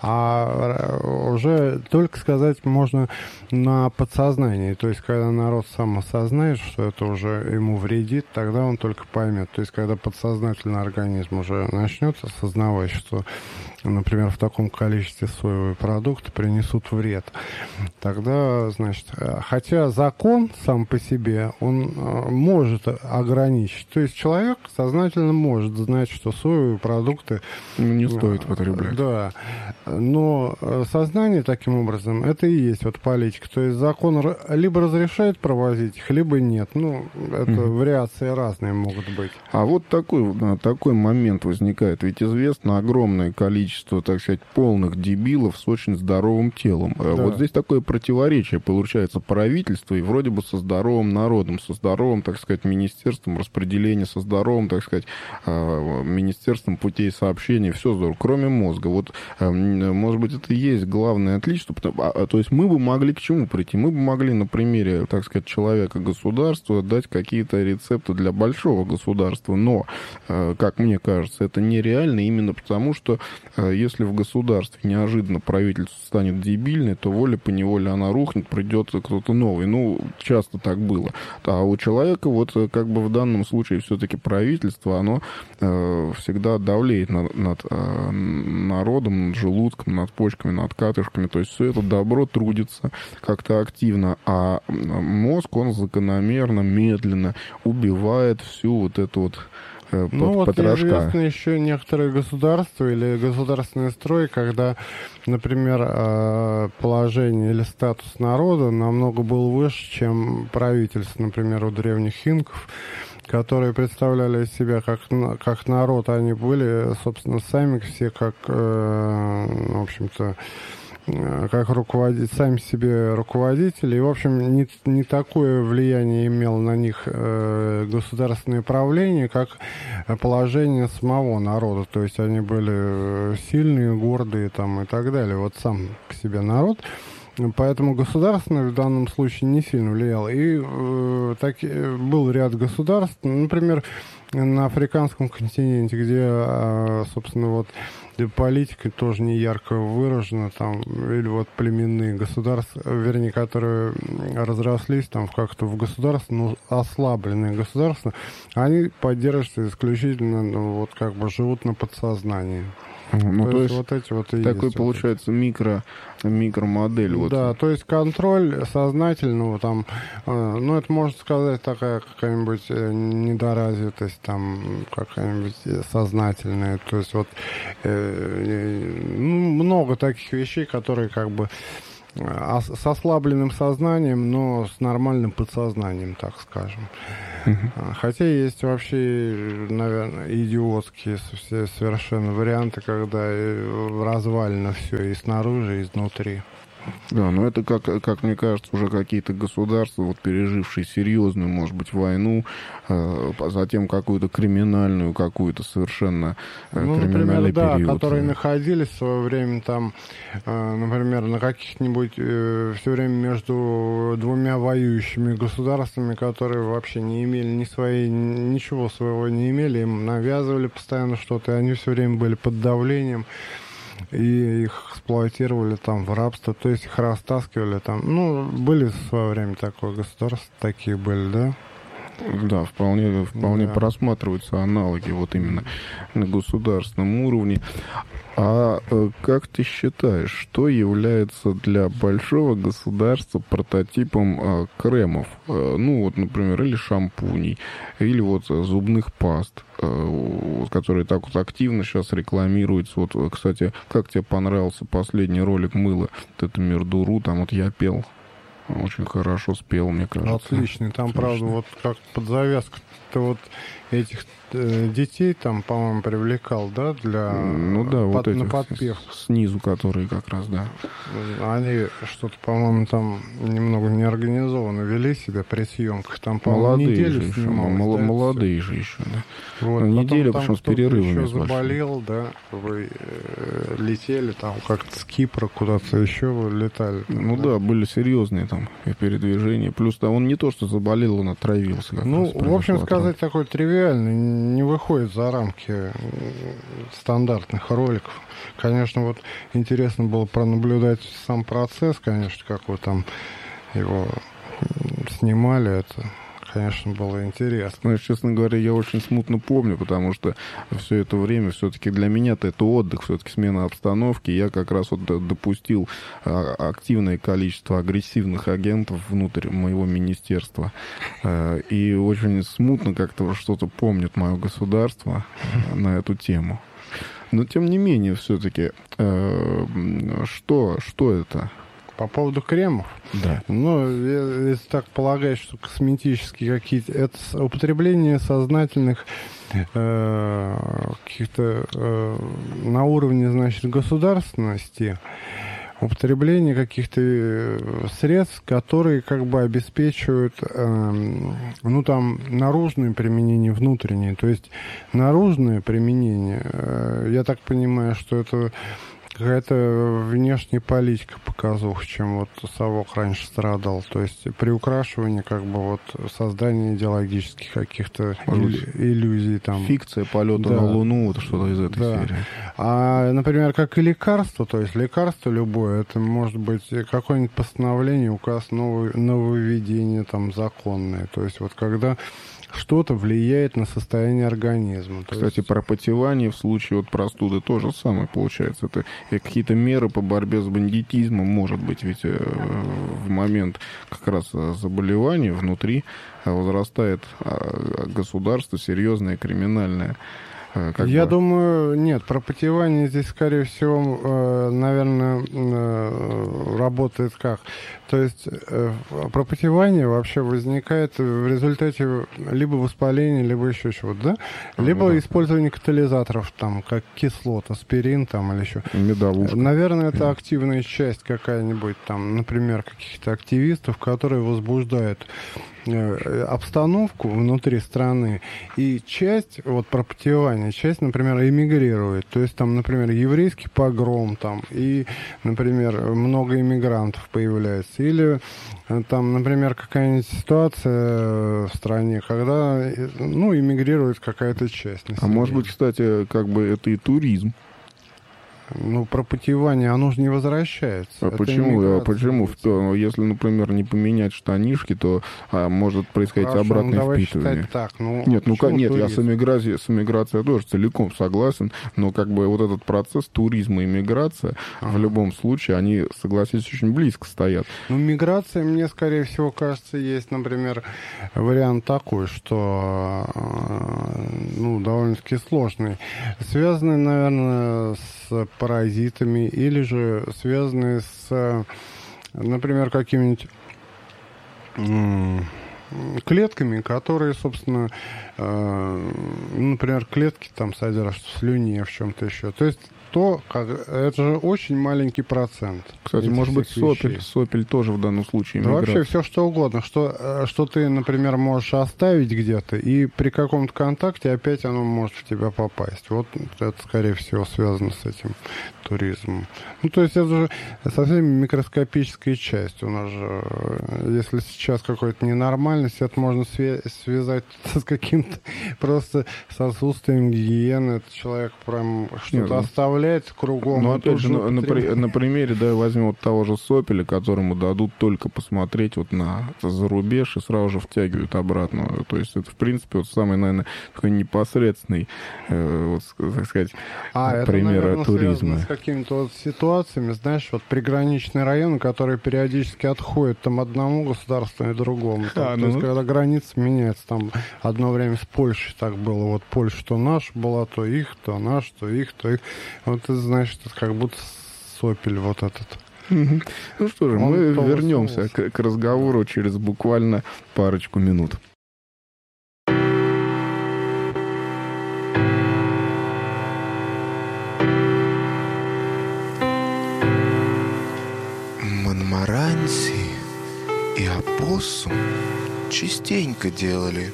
А уже только сказать можно на подсознании, то есть когда народ сам осознает, что это уже ему вредит, тогда он только поймет. То есть когда подсознательный организм уже начнет осознавать, что, например, в таком количестве соевые продукты принесут вред, тогда, значит, хотя закон сам по себе, он может ограничить. То есть человек сознательно может знать, что соевые продукты не стоит потреблять. Да. Но сознание таким образом, это и есть вот политика. То есть закон либо разрешает провозить их, либо нет. Ну, это mm-hmm. вариации разные могут быть. А вот такой, такой момент возникает. Ведь известно огромное количество, так сказать, полных дебилов с очень здоровым телом. Да. Вот здесь такое противоречие получается правительства и вроде бы со здоровым народом, со здоровым, так сказать, министерством распределения, со здоровым, так сказать, министерством путей сообщения, все здорово, кроме мозга. Вот, может быть, это и есть главное отличие. То есть мы бы могли к чему прийти? Мы бы могли на примере, так сказать, человека-государства дать какие-то рецепты для большого государства, но, как мне кажется, это нереально именно потому, что если в государстве неожиданно правительство станет дебильной, то волей-поневоле она рухнет, придет кто-то новый. Ну, часто так было. А у человека вот как бы в данном случае все-таки правительство, оно э, всегда давлеет над, над э, народом, над желудком, над почками, над катышками. То есть все это добро трудится как-то активно, а мозг, он закономерно, медленно убивает всю вот эту вот э, ну, вот потрошка. Известно еще некоторые государства или государственный строй, когда, например, положение или статус народа намного был выше, чем правительство, например, у древних инков, которые представляли себя как, как народ. Они были, собственно, сами все как, в общем-то, как руководить, сами себе руководители. И, в общем, не, не такое влияние имело на них э, государственное правление, как положение самого народа. То есть они были сильные, гордые там, и так далее. Вот сам по себе народ. Поэтому государственное в данном случае не сильно влияло. И э, так, был ряд государств, например, на африканском континенте, где, э, собственно, вот политика тоже не ярко выражена, там, или вот племенные государства, вернее, которые разрослись там как-то в государство, но ослабленные государства, они поддерживаются исключительно, ну, вот как бы живут на подсознании. Ну, то, то есть, есть вот эти вот и такой есть получается вот микро, микромодель. Вот. Да, то есть контроль сознательного там, э, ну, это можно сказать такая какая-нибудь недоразвитость, там, какая-нибудь сознательная. То есть вот э, ну, много таких вещей, которые как бы с ослабленным сознанием, но с нормальным подсознанием, так скажем. Uh-huh. Хотя есть вообще, наверное, идиотские совершенно варианты, когда развалено все и снаружи, и изнутри. Да, но это, как, как мне кажется, уже какие-то государства, вот пережившие серьезную, может быть, войну, э, затем какую-то криминальную, какую-то совершенно э, ну, криминальный например, да, период. Которые находились в свое время там, э, например, на каких-нибудь э, все время между двумя воюющими государствами, которые вообще не имели ни своей, ничего своего не имели, им навязывали постоянно что-то, и они все время были под давлением. И их эксплуатировали там в рабство, то есть их растаскивали там. Ну, были в свое время такое государство, такие были, да? Да, вполне, вполне да. просматриваются аналоги вот именно на государственном уровне. А как ты считаешь, что является для большого государства прототипом а, кремов? А, ну, вот, например, или шампуней, или вот зубных паст, а, которые так вот активно сейчас рекламируются. Вот, кстати, как тебе понравился последний ролик «Мыло»? Вот это Мирдуру, там вот я пел. Очень хорошо спел, мне кажется. Отличный. Там, Отлично. Правда, вот как под завязку-то вот этих э, детей там, по-моему, привлекал, да, для... Ну да, под, вот этих, на подпев. Снизу, которые как раз, да. Они что-то, по-моему, там немного неорганизованно вели себя при съемках. Там, по-моему, неделю же снималось. Еще, да, молодые же еще, да. Вот, неделю, причем с перерывами. Еще заболел, да, вы э, летели там как-то с Кипра куда-то еще летали. Там, ну да? да, были серьезные там передвижения. Плюс да, он не то, что заболел, он отравился. Как ну, в общем, сказать такой тривиальный не выходит за рамки стандартных роликов. Конечно, вот интересно было пронаблюдать сам процесс, конечно, как вы там его снимали, это... Конечно, было интересно. Ну, честно говоря, я очень смутно помню, потому что все это время все-таки для меня-то это отдых, все-таки смена обстановки. Я как раз вот допустил активное количество агрессивных агентов внутрь моего министерства. И очень смутно как-то что-то помнит мое государство на эту тему. Но, тем не менее, все-таки, что, что это? По поводу кремов. Да. Ну, если так полагать, что косметические какие-то... Это употребление сознательных э, каких-то э, на уровне, значит, государственности, употребление каких-то средств, которые как бы обеспечивают, э, ну, там, наружное применение, внутреннее. То есть наружное применение, э, я так понимаю, что это... какая-то внешняя политика показуха, чем вот совок раньше страдал. То есть приукрашивание, как бы вот создание идеологических каких-то иллю- иллюзий. Там. Фикция полета да. на Луну, вот что-то из этой да. серии. А, например, как и лекарство, то есть лекарство любое, это может быть какое-нибудь постановление, указ, новое, нововведение там законное. То есть вот когда... что-то влияет на состояние организма. Кстати, есть... пропотевание в случае вот простуды тоже самое получается. Это какие-то меры по борьбе с бандитизмом, может быть, ведь в момент как раз заболевания внутри возрастает государство серьезное, криминальное. Как Я бы... думаю, нет, пропотевание здесь, скорее всего, наверное, работает как? То есть э, пропотевание вообще возникает в результате либо воспаления, либо еще чего-то, да? Либо ну, да. использование катализаторов, там, как кислот, аспирин там или еще. Медовушка. Наверное, это активная часть какая-нибудь там, например, каких-то активистов, которые возбуждают обстановку внутри страны, и часть, вот пропотевания, часть, например, эмигрирует. То есть там, например, еврейский погром там, и, например, много иммигрантов появляется. Или там, например, какая-нибудь ситуация в стране, когда, ну, эмигрирует какая-то часть населения. А может быть, кстати, как бы это и туризм. Ну, пропотевание, оно же не возвращается. А почему? А почему? Если, например, не поменять штанишки, то а, может происходить Хорошо, обратное ну, давай впитывание. Так. Ну, нет, ну как, нет, туризм? я с эмиграцией, с эмиграцией тоже целиком согласен, но как бы вот этот процесс туризма и миграция, ага. в любом случае, они, согласитесь, очень близко стоят. Ну, миграция, мне, скорее всего, кажется, есть, например, вариант такой, что, ну, довольно-таки сложный. Связанный, наверное, с паразитами или же связанные с, например, какими-нибудь клетками, которые, собственно, э, например, клетки там содержат в слюне, в чем-то еще. То есть то, как, это же очень маленький процент. Кстати, может быть, сопель, сопель тоже в данном случае да миграция. Вообще все что угодно, что, что ты, например, можешь оставить где-то, и при каком-то контакте опять оно может в тебя попасть. Вот это, скорее всего, связано с этим туризмом. Ну, то есть это же совсем микроскопическая часть. У нас же, если сейчас какой-то ненормальность, это можно связать с каким-то просто с отсутствием гигиены. Этот человек прям что-то оставляет кругом. Ну, опять же, на, на, при, на примере, да, возьмем вот того же сопеля, которому дадут только посмотреть вот на зарубеж и сразу же втягивают обратно. То есть это, в принципе, вот самый, наверное, такой непосредственный, э, вот, так сказать, а, пример это, наверное, туризма. С какими-то вот ситуациями, знаешь, вот приграничные районы, которые периодически отходят там одному государству и другому. Там, а, то ну, есть, когда граница меняется, там одно время с Польшей так было. Вот Польша то наша была, то их, то наш, то их, то их. Вот это, значит, это как будто сопель вот этот. Ну что же, Он мы вернемся к, к разговору через буквально парочку минут. Монмаранси и опоссум частенько делали.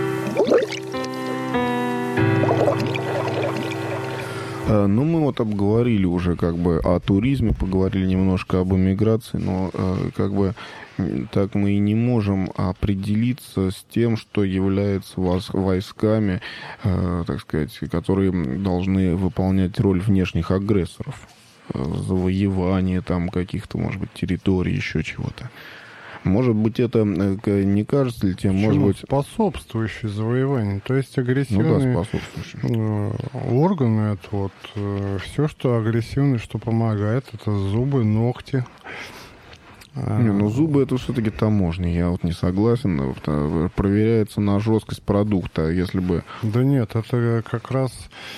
Ну, мы вот обговорили уже как бы о туризме, поговорили немножко об эмиграции, но как бы так мы и не можем определиться с тем, что является войсками, так сказать, которые должны выполнять роль внешних агрессоров. Завоевание там каких-то, может быть, территорий, еще чего-то. Может быть, это не кажется ли тем, Почему? может быть... Способствующий завоеванию. То есть агрессивные ну, да, способствующий. органы, это вот все, что агрессивное, что помогает, это зубы, ногти. Не, ну зубы это все-таки таможня, я вот не согласен. Проверяется на жесткость продукта, если бы... Да нет, это как раз...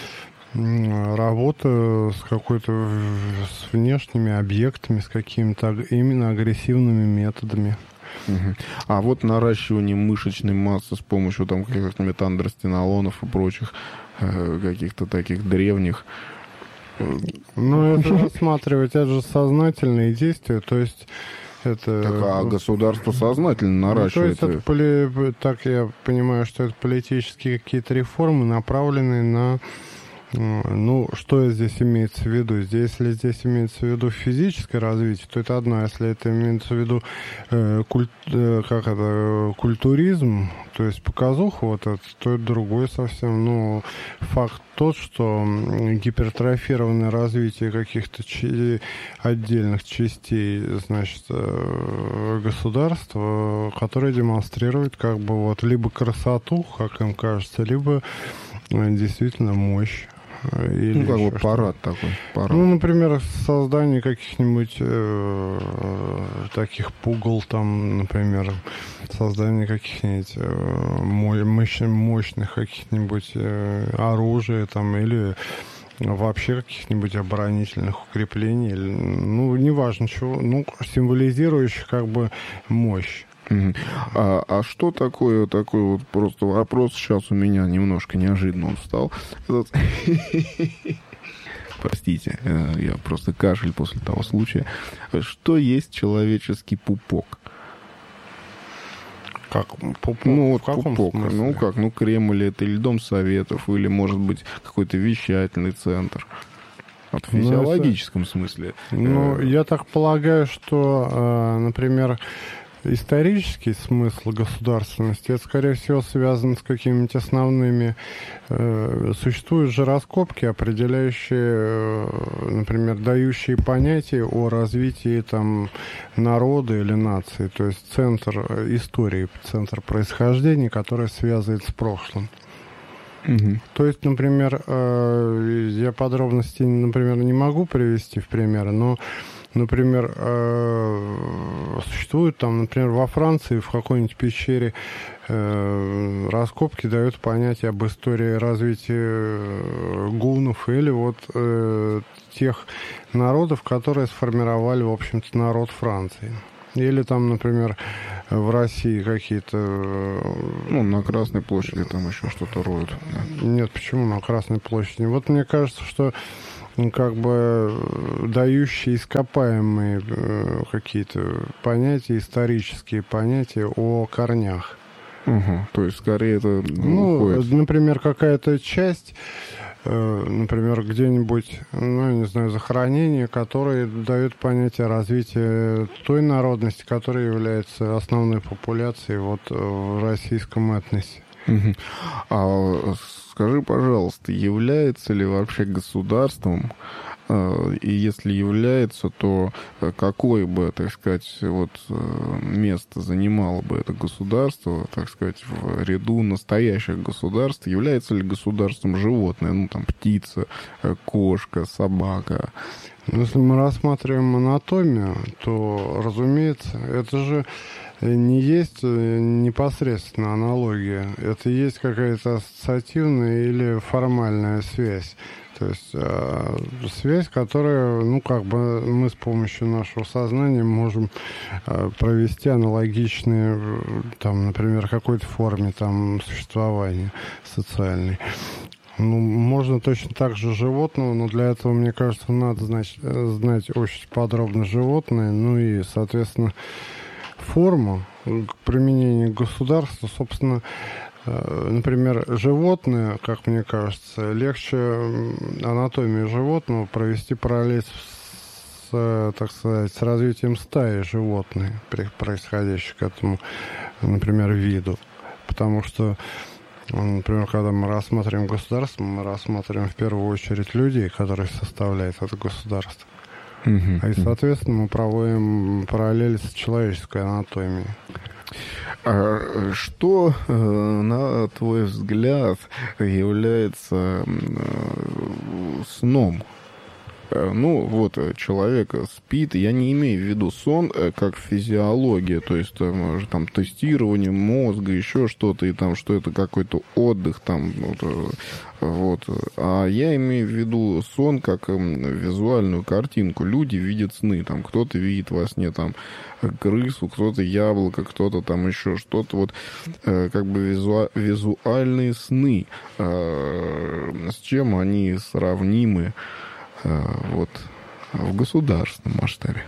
работа с какой-то с внешними объектами, с какими-то именно агрессивными методами. Угу. А вот наращивание мышечной массы с помощью там каких-то метандростенолонов и прочих э, каких-то таких древних. Ну, это рассматривать, это же сознательные действия, то есть это... Так, а государство сознательно наращивает. Ну, то есть это поли... так я понимаю, что это политические какие-то реформы, направленные на... Ну, что здесь имеется в виду? Здесь, если здесь имеется в виду физическое развитие, то это одно. Если это имеется в виду э, культ, э, как это, культуризм, то есть показуха вот это, то это другое совсем. Ну, факт тот, что гипертрофированное развитие каких-то ч- отдельных частей, значит, э, государства, которое демонстрирует как бы вот либо красоту, как им кажется, либо э, действительно мощь. Или ну, как бы парад такой. Парад. Ну, например, создание каких-нибудь э, таких пугал, там, например, создание каких-нибудь э, мощных, мощных каких-нибудь э, оружия, там, или вообще каких-нибудь оборонительных укреплений, ну, неважно чего, ну, символизирующих как бы мощь. А, а что такое, такой вот просто вопрос сейчас у меня немножко неожиданно он встал. Простите, я просто кашель после того случая. Что есть человеческий пупок? Как пупок? Ну, вот в каком пупок. смысле? Ну, как, ну, Кремль это или Дом Советов, или, может быть, какой-то вещательный центр. Вот в физиологическом ну, это... смысле. Ну, я так полагаю, что, например, исторический смысл государственности, это, скорее всего, связано с какими-нибудь основными... Э, существуют же раскопки, определяющие, э, например, дающие понятия о развитии там, народа или нации, то есть центр истории, центр происхождения, который связывает с прошлым. Угу. То есть, например, э, я подробностей, например, не могу привести в пример, но например, существует там, например, во Франции в какой-нибудь пещере раскопки дают понятие об истории развития гуннов или вот тех народов, которые сформировали, в общем-то, народ Франции. Или там, например, в России какие-то... Ну, на Красной площади там еще что-то роют. Да. Нет, почему на Красной площади? Вот мне кажется, что как бы дающие ископаемые э, какие-то понятия, исторические понятия о корнях. Угу. То есть, скорее, это ну, уходит. Например, какая-то часть, э, например, где-нибудь, ну, я не знаю, захоронение, которое дает понятие развития той народности, которая является основной популяцией вот в российском этносе. Угу. А скажи, пожалуйста, является ли вообще государством, и если является, то какое бы, так сказать, вот место занимало бы это государство, так сказать, в ряду настоящих государств? Является ли государством животное, ну, там, птица, кошка, собака? Если мы рассматриваем анатомию, то, разумеется, это же не есть непосредственно аналогия. Это есть какая-то ассоциативная или формальная связь. То есть э, связь, которая, ну, как бы мы с помощью нашего сознания можем э, провести аналогичные, там, например, какой-то форме там существования социальной. Ну, можно точно так же животного, но для этого, мне кажется, надо знать, знать очень подробно животное, ну и, соответственно, форму применения государства, собственно, например, животное, как мне кажется, легче анатомию животного провести параллель с, так сказать, с развитием стаи животных, происходящих к этому, например, виду. Потому что, например, когда мы рассматриваем государство, мы рассматриваем в первую очередь людей, которые составляют это государство. Uh-huh. И, соответственно, мы проводим параллели с человеческой анатомией. А что, на твой взгляд, является сном? Ну, вот, человек спит, я не имею в виду сон как физиология, то есть там, там тестирование мозга, еще что-то, и там, что это какой-то отдых, там, вот, вот. А я имею в виду сон как визуальную картинку. Люди видят сны, там, кто-то видит во сне, там, крысу, кто-то яблоко, кто-то там еще что-то, вот, как бы визу... визуальные сны, с чем они сравнимы? Вот в государственном масштабе.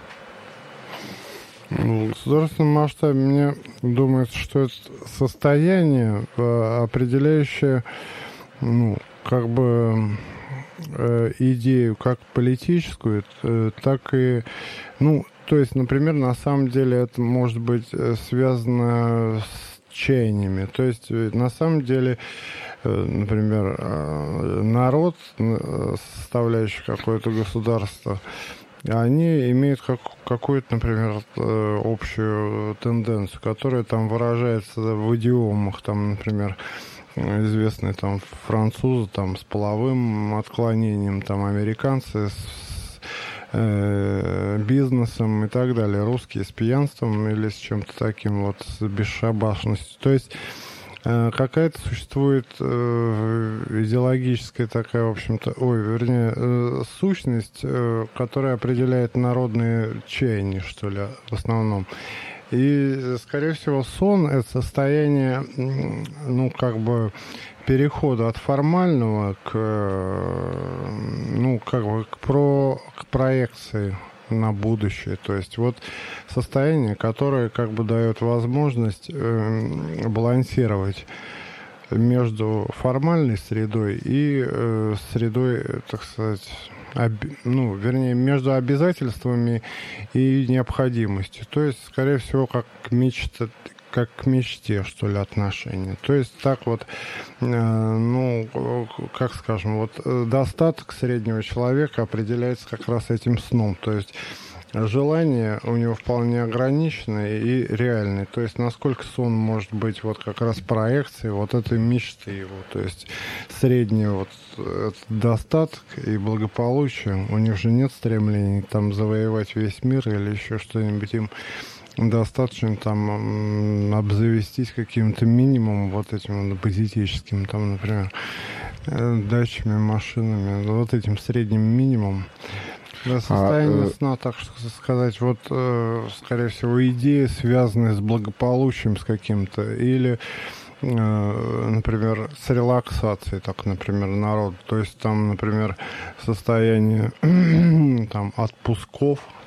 В государственном масштабе мне думается, что это состояние, определяющее, ну, как бы идею как политическую, так и, ну, то есть, например, на самом деле это может быть связано с чаяниями. То есть, на самом деле, например, народ, составляющий какое-то государство, они имеют как, какую-то, например, общую тенденцию, которая там выражается в идиомах, там, например, известные там французы там с половым отклонением, там американцы с э, бизнесом и так далее, русские с пьянством или с чем-то таким вот, с бесшабашностью. То есть какая-то существует идеологическая такая, в общем-то, ой, вернее, сущность, которая определяет народные чаяния, что ли, в основном. И, скорее всего, сон — это состояние, ну, как бы, перехода от формального к, ну, как бы, к, про, к проекции на будущее. То есть вот состояние, которое как бы дает возможность э, балансировать между формальной средой и э, средой, так сказать, об, ну, вернее, между обязательствами и необходимостью. То есть, скорее всего, как мечта, как к мечте, что ли, отношения. То есть так вот, э, ну, как скажем, вот достаток среднего человека определяется как раз этим сном. То есть желания у него вполне ограниченные и реальные. То есть насколько сон может быть вот как раз проекцией вот этой мечты его. То есть средний вот достаток и благополучие. У них же нет стремлений там завоевать весь мир или еще что-нибудь. Им достаточно там обзавестись каким-то минимумом вот этим вот базитическим, там, например, дачами, машинами, вот этим средним минимумом. Да, состояние а, сна, так сказать, вот, э, скорее всего, идеи, связанные с благополучием, с каким-то, или, э, например, с релаксацией, так, например, народ. То есть там, например, состояние там отпусков,